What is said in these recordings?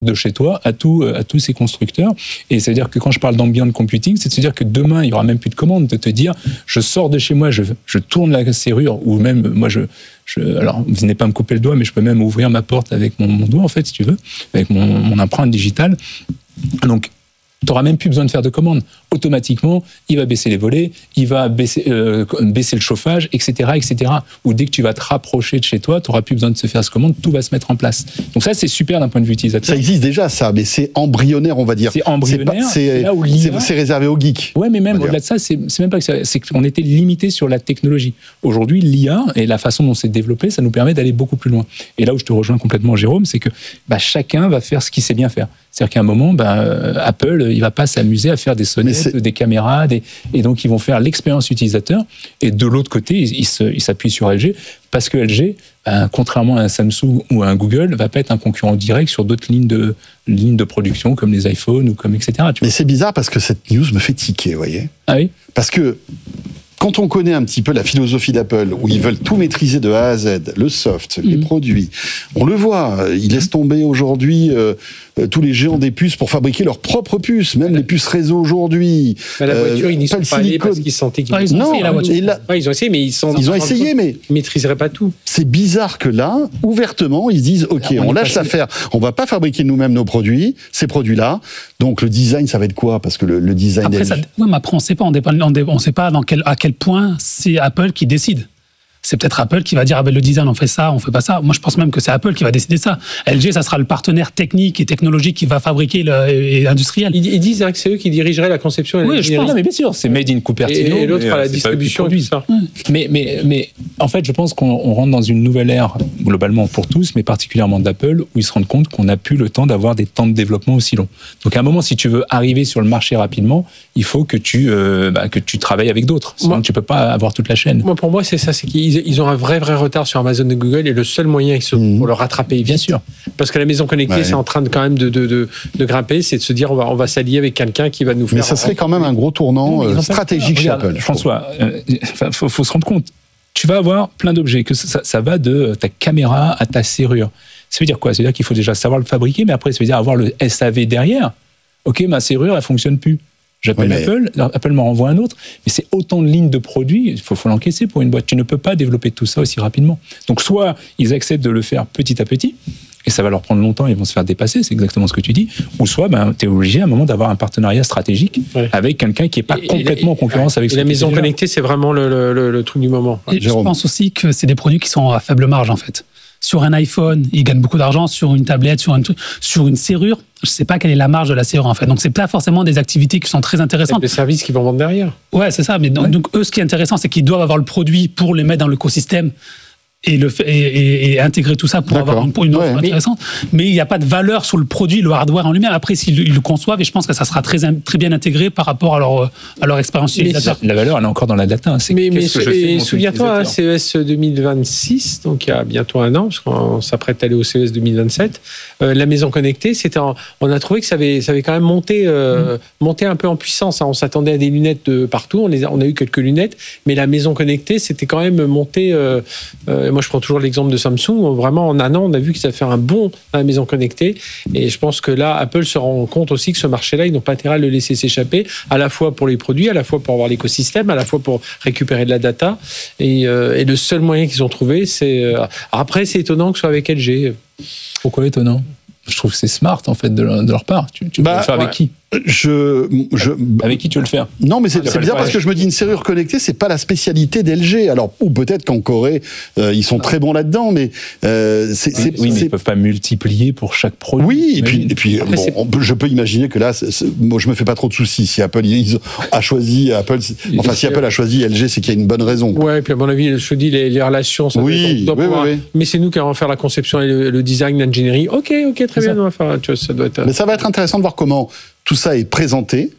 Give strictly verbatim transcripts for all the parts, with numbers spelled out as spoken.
de chez toi à, tout, à tous ces constructeurs. Et c'est-à-dire que quand je parle d'ambient computing, c'est de se dire que demain, il n'y aura même plus de commande, de te dire, je sors de chez moi, je, je tourne la serrure, ou même, moi, je, je, alors, vous venez pas me couper le doigt, mais je peux même ouvrir ma porte avec mon, mon doigt, en fait, si tu veux, avec mon, mon empreinte digitale. Donc, tu n'auras même plus besoin de faire de commande. Automatiquement, il va baisser les volets, il va baisser, euh, baisser le chauffage, et cetera, et cetera. Ou dès que tu vas te rapprocher de chez toi, tu n'auras plus besoin de se faire cette commande, tout va se mettre en place. Donc ça, c'est super d'un point de vue utilisateur. Ça existe déjà, ça, mais c'est embryonnaire, on va dire. C'est embryonnaire. C'est, pas, c'est, là où c'est, c'est réservé aux geeks. Ouais, mais même au-delà de ça, c'est, c'est même pas que ça, c'est qu'on était limité sur la technologie. Aujourd'hui, l'I A et la façon dont c'est développé, ça nous permet d'aller beaucoup plus loin. Et là où je te rejoins complètement, Jérôme, c'est que bah, chacun va faire ce qu'il sait bien faire. C'est-à-dire qu'à un moment, ben, Apple, il va pas s'amuser à faire des sonnettes, des caméras, des... et donc ils vont faire l'expérience utilisateur. Et de l'autre côté, ils, ils, se, ils s'appuient sur L G, parce que L G, ben, contrairement à un Samsung ou à un Google, va pas être un concurrent direct sur d'autres lignes de, lignes de production, comme les iPhones ou comme et cetera. Tu Mais vois. c'est bizarre parce que cette news me fait tiquer, vous voyez. Ah oui. Parce que quand on connaît un petit peu la philosophie d'Apple, où ils veulent tout maîtriser de A à Z, le soft, mmh. les produits, on le voit, ils laissent tomber aujourd'hui euh, tous les géants des puces pour fabriquer leurs propres puces, même les puces réseau aujourd'hui. Bah, la voiture, euh, ils n'y sont pas allés parce qu'ils sentaient qu'ils... Ah, ils ont non, essayé la voiture. La... Ouais, ils ont essayé, mais ils sont... Ils ont essayé, mais... Ils ne maîtriseraient pas tout. C'est bizarre que là, ouvertement, ils se disent, OK, on, on lâche l'affaire, on ne va pas fabriquer nous-mêmes nos produits, ces produits-là, donc le design, ça va être quoi? Parce que le, le design... Après, ça, ouais, mais après, on ne sait pas, on ne sait pas dans quel, à quel point c'est Apple qui décide. C'est peut-être Apple qui va dire ah ben le design on fait ça, on fait pas ça. Moi je pense même que c'est Apple qui va décider ça. L G ça sera le partenaire technique et technologique qui va fabriquer le, et industriel. Ils, ils disent hein, que c'est eux qui dirigeraient la conception et oui, l'ingénierie. je pense. Non, mais bien sûr, c'est made in Cupertino. Et, et l'autre mais, à la euh, distribution et tout ça. Ouais. Mais, mais, mais en fait, je pense qu'on on rentre dans une nouvelle ère globalement pour tous, mais particulièrement d'Apple, où ils se rendent compte qu'on n'a plus le temps d'avoir des temps de développement aussi longs. Donc à un moment, si tu veux arriver sur le marché rapidement, il faut que tu euh, bah, que tu travailles avec d'autres. Sinon, moi, tu peux pas avoir toute la chaîne. Moi, pour moi, c'est ça, c'est qu'ils ils ont un vrai vrai retard sur Amazon et Google et le seul moyen mmh. pour le rattraper vite, bien sûr, parce que la maison connectée ouais. c'est en train de quand même de, de, de, de grimper, c'est de se dire on va, on va s'allier avec quelqu'un qui va nous faire... Mais ça serait quand même un gros tournant non, stratégique chez Regarde, Apple. François, il euh, faut, faut se rendre compte, tu vas avoir plein d'objets, que ça, ça va de ta caméra à ta serrure. Ça veut dire quoi? Ça veut dire qu'il faut déjà savoir le fabriquer, mais après ça veut dire avoir le S A V derrière. Ok, ma serrure elle fonctionne plus. J'appelle ouais, mais... Apple, Apple m'en renvoie un autre, mais c'est autant de lignes de produits, il faut, faut l'encaisser pour une boîte. Tu ne peux pas développer tout ça aussi rapidement. Donc soit ils acceptent de le faire petit à petit, et ça va leur prendre longtemps, ils vont se faire dépasser, c'est exactement ce que tu dis, ou soit ben, tu es obligé à un moment d'avoir un partenariat stratégique ouais. avec quelqu'un qui n'est pas et, complètement et, en concurrence ouais. avec et la maison connectée, c'est vraiment le, le, le truc du moment. Et je pense aussi que c'est des produits qui sont à faible marge en fait. Sur un iPhone, ils gagnent beaucoup d'argent. Sur une tablette, sur, un, sur une serrure, je ne sais pas quelle est la marge de la serrure, en fait. Donc, ce n'est pas forcément des activités qui sont très intéressantes. C'est des services qu'ils vont vendre derrière. Ouais, c'est ça. Mais donc, ouais. donc, eux, ce qui est intéressant, c'est qu'ils doivent avoir le produit pour les mettre dans l'écosystème et, le, et, et, et intégrer tout ça pour D'accord. avoir une, pour une offre ouais, intéressante. Mais, mais il n'y a pas de valeur sur le produit, le hardware en lui-même. Après, s'ils ils le conçoivent, et je pense que ça sera très, très bien intégré par rapport à leur, à leur expérience utilisateur. La valeur, elle est encore dans la data. C'est mais mais que et souviens-toi, hein, C E S deux mille vingt-six, donc il y a bientôt un an, parce qu'on s'apprête à aller au C E S deux mille vingt-sept, euh, la maison connectée, c'était en, on a trouvé que ça avait, ça avait quand même monté, euh, mmh. monté un peu en puissance. Hein. On s'attendait à des lunettes de partout, on, les a, on a eu quelques lunettes, mais la maison connectée, c'était quand même monté... Euh, euh, moi, je prends toujours l'exemple de Samsung. Vraiment, en un an, on a vu que ça fait un bond à la maison connectée. Et je pense que là, Apple se rend compte aussi que ce marché-là, ils n'ont pas intérêt à le laisser s'échapper, à la fois pour les produits, à la fois pour avoir l'écosystème, à la fois pour récupérer de la data. Et, euh, et le seul moyen qu'ils ont trouvé, c'est... Euh... Après, c'est étonnant que ce soit avec L G. Pourquoi étonnant? Je trouve que c'est smart, en fait, de leur, de leur part. Tu, tu bah, peux le faire ouais. avec qui? Je, je, avec qui tu veux le faire? Non, mais c'est, c'est bizarre parce que je me dis une serrure connectée, c'est pas la spécialité d'L G. Alors, ou peut-être qu'en Corée, euh, ils sont très bons là-dedans, mais euh, c'est, c'est, oui, mais c'est... ils peuvent pas multiplier pour chaque produit. Oui, et puis, et puis Après, bon, on, je peux imaginer que là, c'est, c'est, moi, je me fais pas trop de soucis. Si Apple ils, a choisi, Apple, enfin, si Apple a choisi L G, c'est qu'il y a une bonne raison. Ouais, et puis à mon avis, je te dis les, les relations. Ça oui, doit, doit oui, pouvoir, oui, oui. Mais c'est nous qui allons faire la conception et le, le design, l'ingénierie. Ok, ok, très c'est bien, ça. On va faire. Tu vois, ça doit être. Mais ça va être intéressant de voir comment tout ça est présenté.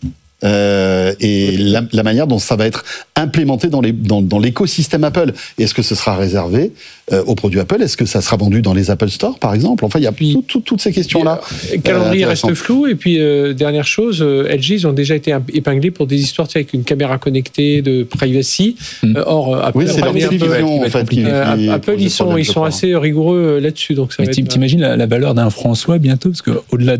euh, et la, la manière dont ça va être implémenté dans, les, dans, dans l'écosystème Apple. Est-ce que ce sera réservé euh, aux produits Apple? Est-ce que ça sera vendu dans les Apple Store, par exemple? Enfin, il y a puis, tout, tout, toutes ces questions-là. Le calendrier euh, reste flou. Et puis, euh, dernière chose, euh, L G, ils ont déjà été épinglés pour des histoires avec une caméra connectée, de privacy. Mmh. Euh, or, Apple, oui, c'est leur télévision, en fait. Qui, euh, qui, Apple, ils sont, ils sont assez rigoureux là-dessus. Donc ça mais va être... t'imagines la, la valeur d'un François bientôt? Parce qu'au-delà